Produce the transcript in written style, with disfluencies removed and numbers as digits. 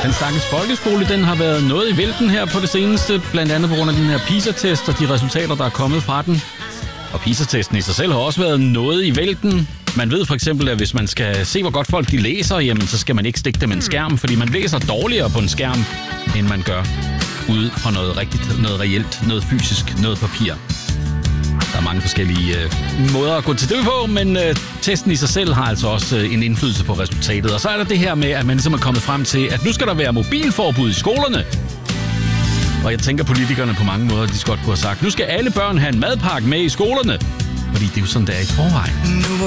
Den stakkels folkeskole, den har været noget i vælten her på det seneste, blandt andet på grund af den her PISA-test og de resultater, der er kommet fra den. Og PISA-testen i sig selv har også været noget i vælten. Man ved for eksempel, at hvis man skal se, hvor godt folk de læser, jamen, så skal man ikke stikke dem en skærm, fordi man læser dårligere på en skærm, end man gør ude fra noget rigtigt, noget reelt, noget fysisk, noget papir. Der er mange forskellige måder at gå til det på, men testen i sig selv har altså også en indflydelse på resultatet. Og så er der det her med, at man ligesom er kommet frem til, at nu skal der være mobilforbud i skolerne. Og jeg tænker, politikerne på mange måder, de skal godt kunne have sagt, nu skal alle børn have en madpakke med i skolerne. Fordi det er jo sådan, det er i forvejen.